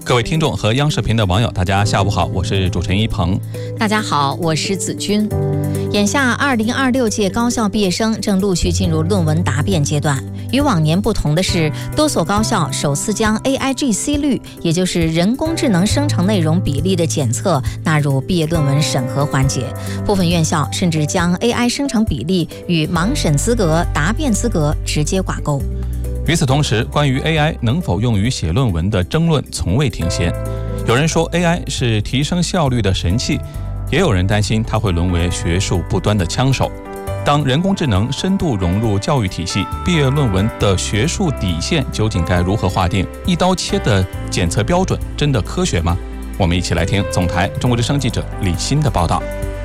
各位听众和央视频的网友，大家下午好，我是主持人一鹏。 大家好，我是子君。眼下2026届高校毕业生正陆续进入论文答辩阶段。与往年不同的是，多所高校首次将 AIGC 率，也就是人工智能生成内容比例的检测纳入毕业论文审核环节。部分院校甚至将 AI 生成比例与盲审资格、答辩资格直接挂钩。 与此同时，关于 AI 能否用于写论文的争论从未停歇。有人说 AI 是提升效率的神器，也有人担心它会沦为学术不端的枪手。当人工智能深度融入教育体系，毕业论文的学术底线究竟该如何划定？一刀切的检测标准真的科学吗？我们一起来听总台中国之声记者李欣的报道。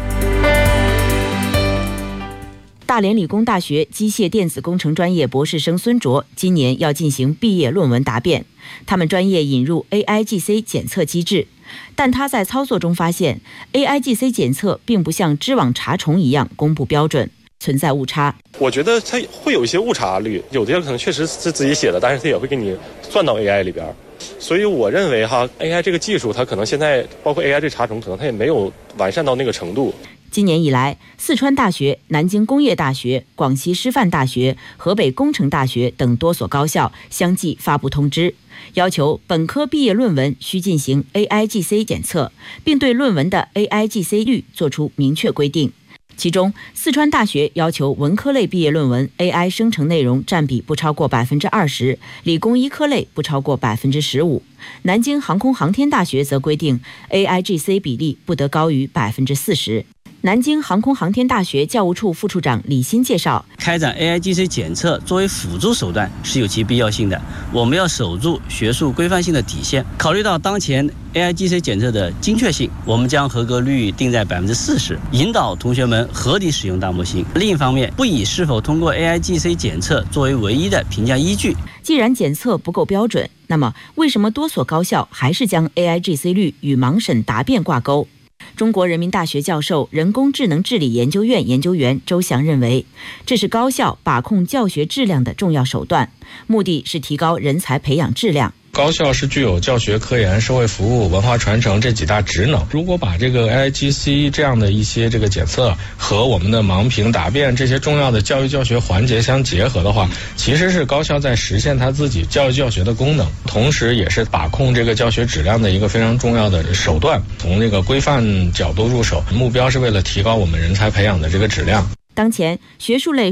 大连理工大学机械电子工程专业博士生孙卓今年要进行毕业论文答辩。他们专业引入 AIGC 检测机制，但他在操作中发现 AIGC 检测并不像知网查重一样公布标准，存在误差。 我觉得它会有一些误差率，有的可能确实是自己写的，但是它也会给你算到 AI 里边。所以我认为AI 这个技术它可能现在包括 AI 这查重，可能它也没有完善到那个程度。 今年以来，四川大学、南京工业大学、广西师范大学、河北工程大学等多所高校相继发布通知，要求本科毕业论文需进行 AIGC 检测，并对论文的 AIGC 率作出明确规定。其中，四川大学要求文科类毕业论文 AI 生成内容占比不超过 20%， 理工医科类不超过 15%。南京航空航天大学则规定 AIGC 比例不得高于 40%。南京航空航天大学教务处副处长李欣介绍， 开展 AIGC 检测作为辅助手段是有其必要性的，我们要守住学术规范性的底线。考虑到当前 AIGC 检测的精确性，我们将合格率定在 40%， 引导同学们合理使用大模型。另一方面，不以是否通过 AIGC 检测作为唯一的评价依据。 既然检测不够标准，那么为什么多所高校还是将 AIGC 率与盲审答辩挂钩？中国人民大学教授、人工智能治理研究院研究员周翔认为，这是高校把控教学质量的重要手段，目的是提高人才培养质量。 高校是具有教学、科研、社会服务、文化传承这几大职能。如果把这个 AIGC 这样的一些这个检测和我们的盲评答辩这些重要的教育教学环节相结合的话，其实是高校在实现它自己教育教学的功能，同时也是把控这个教学质量的一个非常重要的手段。从这个规范角度入手，目标是为了提高我们人才培养的这个质量。 当前学术类